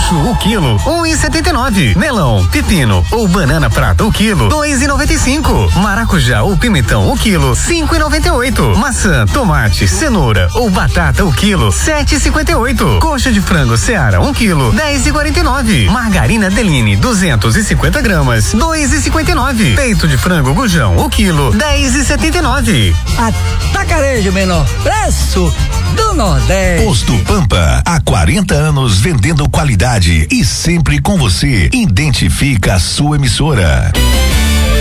Chuchu o quilo, 1,79. Melão, pepino ou banana prata o quilo, 2,95. Maracujá ou pimentão o quilo, 5,98. Maçã, tomate, cenoura ou batata o quilo, 7,58. Coxa de frango Seara 1 quilo, 10,49. Margarina Deline 250 gramas, 2,59. Peito de frango Gujão o quilo, 10,79. Atacarejo menor preço do Nordeste. Posto Pampa, há 40 anos vendendo qualidade e sempre com você. Identifica a sua emissora.